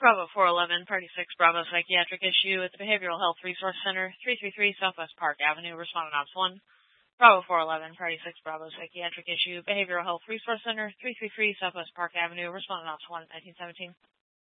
Bravo 411, Party 6, Bravo Psychiatric Issue at the Behavioral Health Resource Center, 333 Southwest Park Avenue, Respondent Ops 1. Bravo 411, Party 6, Bravo Psychiatric Issue, Behavioral Health Resource Center, 333 Southwest Park Avenue, Respondent Ops 1, 1917.